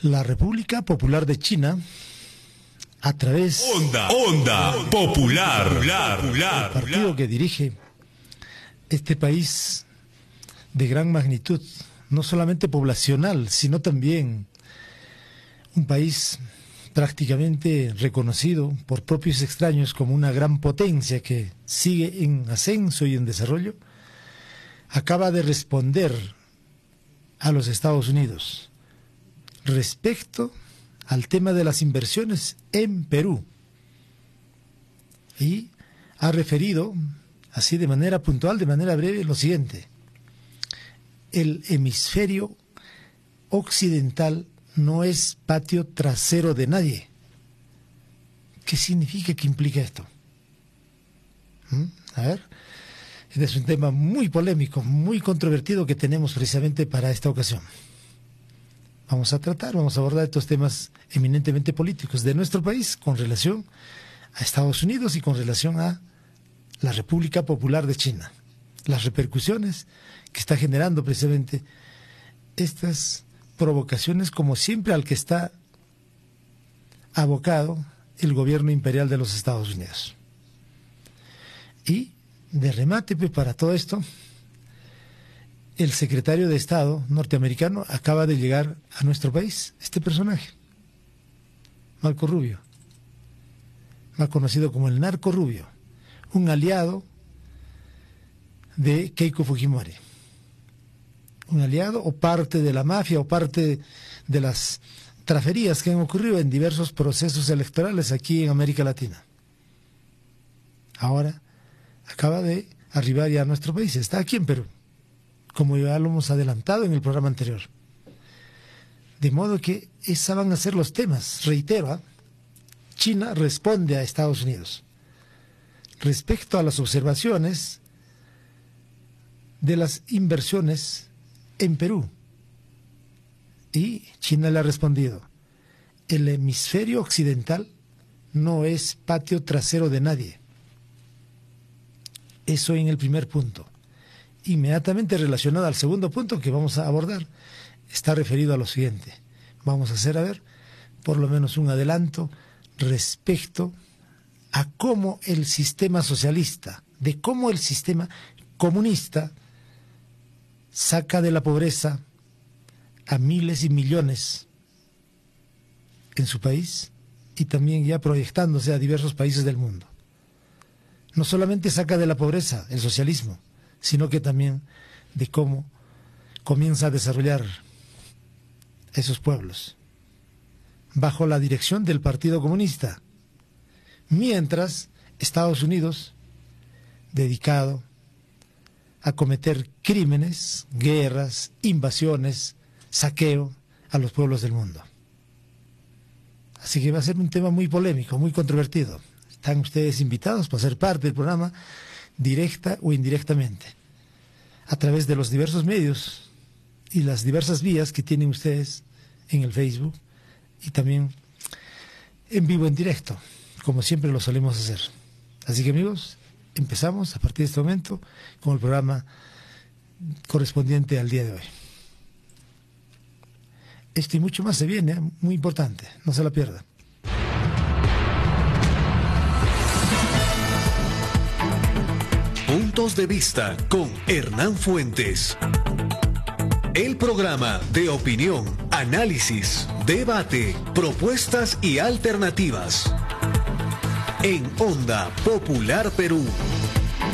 La República Popular de China, a través Onda Popular, del partido que dirige este país de gran magnitud, no solamente poblacional, sino también un país prácticamente reconocido por propios extraños como una gran potencia que sigue en ascenso y en desarrollo, acaba de responder a los Estados Unidos respecto al tema de las inversiones en Perú, y ha referido así de manera puntual, de manera breve, lo siguiente: el hemisferio occidental no es patio trasero de nadie. ¿Qué significa, qué implica esto? A ver, este es un tema muy polémico, muy controvertido que tenemos precisamente para esta ocasión. Vamos a abordar estos temas eminentemente políticos de nuestro país con relación a Estados Unidos y con relación a la República Popular de China. Las repercusiones que está generando precisamente estas provocaciones, como siempre, al que está abocado el gobierno imperial de los Estados Unidos. Y de remate, para todo esto, el secretario de Estado norteamericano acaba de llegar a nuestro país, este personaje, Marco Rubio, más conocido como el Narco Rubio, un aliado de Keiko Fujimori, un aliado o parte de la mafia o parte de las traferías que han ocurrido en diversos procesos electorales aquí en América Latina. Ahora acaba de arribar ya a nuestro país, está aquí en Perú, como ya lo hemos adelantado en el programa anterior. De modo que esos van a ser los temas. Reitero, China responde a Estados Unidos respecto a las observaciones de las inversiones en Perú. Y China le ha respondido: el hemisferio occidental no es patio trasero de nadie. Eso en el primer punto. Inmediatamente relacionado al segundo punto que vamos a abordar, está referido a lo siguiente. Vamos a hacer, por lo menos un adelanto respecto a cómo el sistema socialista, de cómo el sistema comunista saca de la pobreza a miles y millones en su país y también ya proyectándose a diversos países del mundo. No solamente saca de la pobreza el socialismo, sino que también de cómo comienza a desarrollar esos pueblos bajo la dirección del Partido Comunista, mientras Estados Unidos, dedicado a cometer crímenes, guerras, invasiones, saqueo a los pueblos del mundo. Así que va a ser un tema muy polémico, muy controvertido. Están ustedes invitados para ser parte del programa, directa o indirectamente, a través de los diversos medios y las diversas vías que tienen ustedes en el Facebook y también en vivo, en directo, como siempre lo solemos hacer. Así que, amigos, empezamos a partir de este momento con el programa correspondiente al día de hoy. Esto y mucho más se viene, muy importante, no se la pierda. Puntos de vista con Hernán Fuentes. El programa de opinión, análisis, debate, propuestas y alternativas. En Onda Popular Perú.